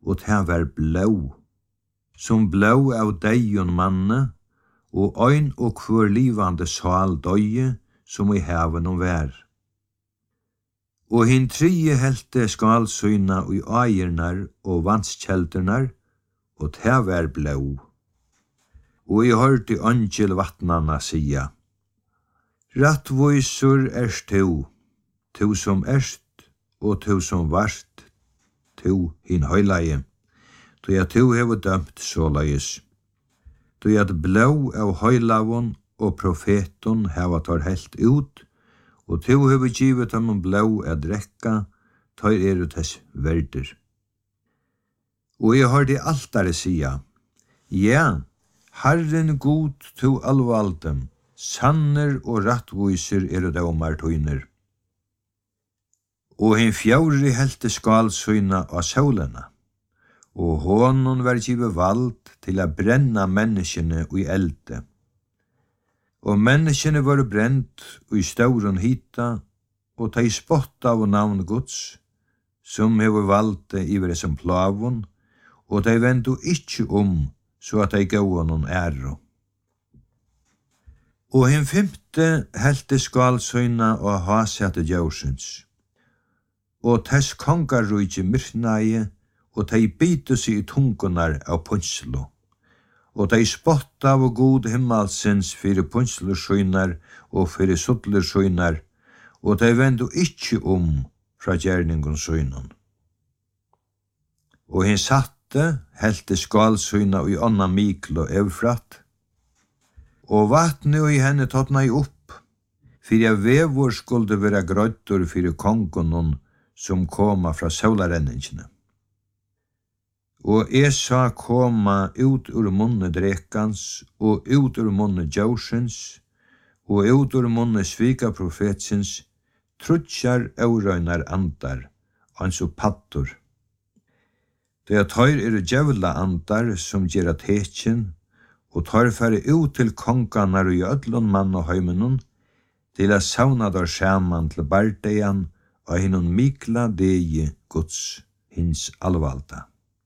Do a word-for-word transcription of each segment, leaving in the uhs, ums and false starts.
og det var blå, som blå av deion manne, og ein og hver livande sal døye, som i haven og vær. Og hin trie helte skalsyna og i eiernar og vannskjeldernar, og det var blå. Og jeg hørte angel vattnarna sia, Rattvoisur erst tu, tu som erst, og tu som vart, tu hin høylaie, tu at tu hever dømt såleis. Tu at blå av høylavon og profeton heva tar helt ut, og tu hever givet ham blå av drekka, tar eru tess verder. Og jeg hørte altare sia, ja, Herren god tu allvaldem, sanner og rattvoiser eru dømar tøyner. Og hin fjauri helte skalsyna av sólena, og honon var givet vald til a brenna menneskene ui elde. Og menneskene var brent ui stauron hita, og tei spotta av navn Guds, som hever valde iver som plavon, og tei vendu ikkje om, så at tei gav honom æro. Og hin femte helte skalsyna og hasete djaursens, og tess kongarrujje myrknaie, og tei bitu seg i tungunar av punslo, og tei spotta av god himmalsens fyrir punslursøynar og fyrir suttlursøynar, og tei vendu ikkje om fra gjerningun søynon. Og hin satte helte skalsyna i onna miklo Eufrat, og vatne og i henne tåtna i opp, fyrir vevor skulde vera grøttur fyrir kongunon som koma fra solarenningsne. Og Esa koma ut ur munne drekans, og ut ur munne djaursens, og ut ur munne svika profetsens, trutjar eurøynar andar, anso pattur. Det er tøyr eru djevla andar som gjerra tekjen, og tar færre ut til konganar og i öllun mann og heimenun, til a sauna der saman til bardeian og hinun mikla degi Guds, hins alvalda.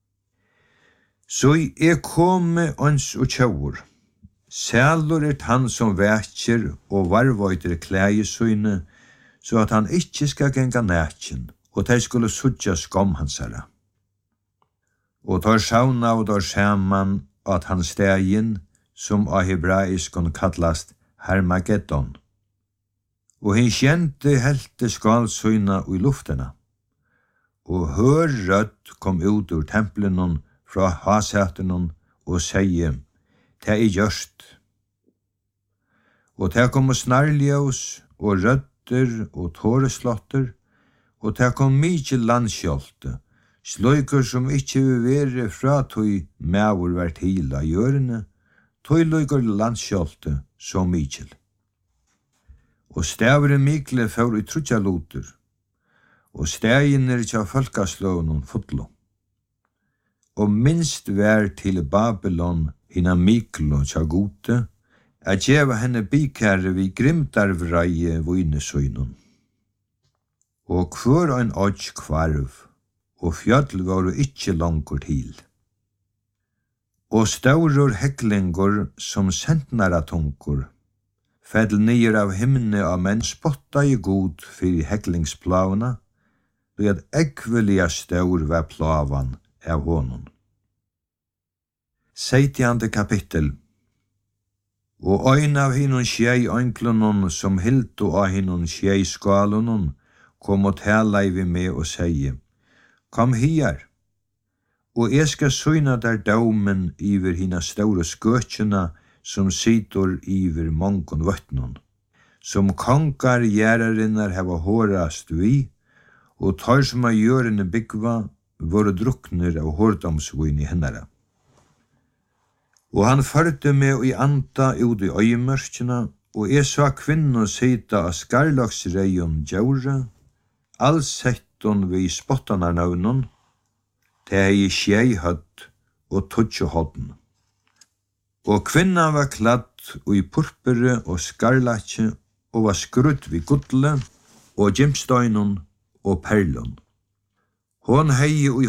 Så er komme ons og tjaur. Sælur er han som vekjer og varvøyter klægesøyne, så at han ikkje skal genga nætjen, og de skulle sudja skom hansara. Og tar sauna og der saman at han stegin, som av hebraiskon kallast Hermageddon. Og hin kjente helte skalsyna i luftena, og hør rødt kom ut ur templenon fra hasetenon og seie, «Det er gjørst». Og det kom snarljøs og rødder og tåreslotter, og det kom mykje landskjolte, sløyker som ikkje vil være fra tøy mævor vært hila gjørende, tøy løyker landskjolte så mykje. Og stavre mikle for i trutja loter, og steginer tja folkasløvnen fotlo. Og minst vær til Babylon hina miklo tja gode, at djeva henne bikære vi grimtarvreie voinesøynon. Og hver ein odj kvarv, og fjall var ikkje langur til. Og staurur heklingur som sentnara tungur, fell nyer av himne av menn spotta i god fyrir heklingsplavna, og at ekvelia staur var plavan av honom. Seitjande kapittel. Og ein av hinon sjei ønklunon som hildu av hinon sjei skalunon kom og tala vi med og seie, kom hier, og jeg skal syna der daumen iver hina store skøtjena som sitter iver mongon vøtnon, som kongar gjerrarinnar heva hårast vi, og tar som av gjørende byggva våre drukner av hårdomsvin i hennara. Og han førte meg i anda ut i øyemørkjena, og jeg sa kvinno sita av skarlagsreion djaure, all setton vi spottanar navnon, te hei sjei hødd og tutsjo hodden. Og kvinna var kladd i purpere og skarlatje, og var skrudd vi gudle, og gemstøynon og perlon. Hon hei i